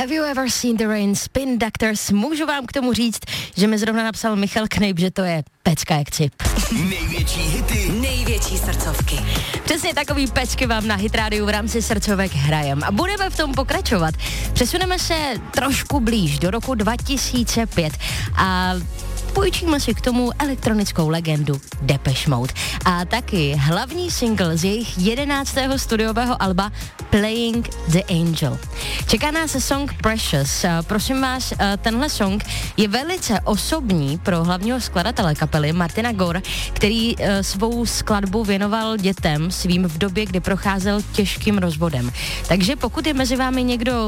Have you ever seen the rain? Spin Doctors. Můžu vám k tomu říct, že mi zrovna napsal Michal Knejp, že to je pecka jak cip. Největší hity, největší srdcovky. Přesně takový pecky vám na Hit Radio v rámci srdcovek hrajem. A budeme v tom pokračovat. Přesuneme se trošku blíž do roku 2005 a půjčíme si k tomu elektronickou legendu Depeche Mode. A taky hlavní single z jejich 11. studiového alba Playing the Angel. Čeká nás song Precious. Prosím vás, tenhle song je velice osobní pro hlavního skladatele kapely Martina Gore, který svou skladbu věnoval dětem svým v době, kdy procházel těžkým rozvodem. Takže pokud je mezi vámi někdo